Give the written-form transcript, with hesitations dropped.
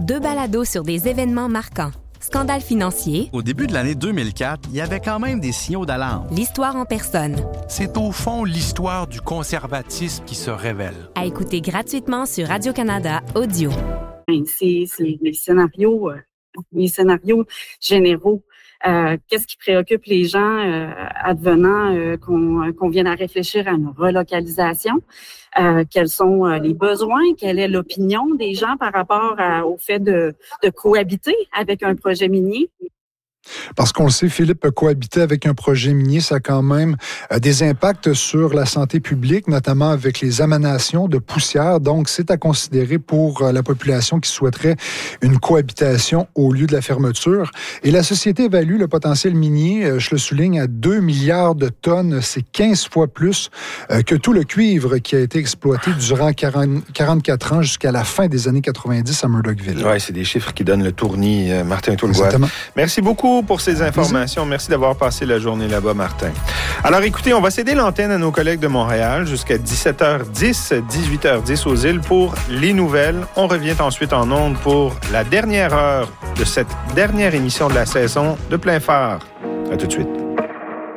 2 balados sur des événements marquants. Scandale financier. Au début de l'année 2004, il y avait quand même des signaux d'alarme. L'histoire en personne. C'est au fond l'histoire du conservatisme qui se révèle. À écouter gratuitement sur Radio-Canada Audio. C'est les scénarios généraux. Qu'est-ce qui préoccupe les gens advenant qu'on vienne à réfléchir à une relocalisation? Quels sont les besoins? Quelle est l'opinion des gens par rapport au fait de cohabiter avec un projet minier? Parce qu'on le sait, Philippe, cohabiter avec un projet minier, ça a quand même des impacts sur la santé publique, notamment avec les émanations de poussière. Donc, c'est à considérer pour la population qui souhaiterait une cohabitation au lieu de la fermeture. Et la société évalue le potentiel minier, je le souligne, à 2 milliards de tonnes. C'est 15 fois plus que tout le cuivre qui a été exploité durant 44 ans jusqu'à la fin des années 90 à Murdochville. Oui, c'est des chiffres qui donnent le tournis, Martin Toulgoat. Merci beaucoup pour ces informations. Merci d'avoir passé la journée là-bas, Martin. Alors, écoutez, on va céder l'antenne à nos collègues de Montréal jusqu'à 17h10, 18h10 aux îles pour les nouvelles. On revient ensuite en ondes pour la dernière heure de cette dernière émission de la saison de Plein Phare. À tout de suite.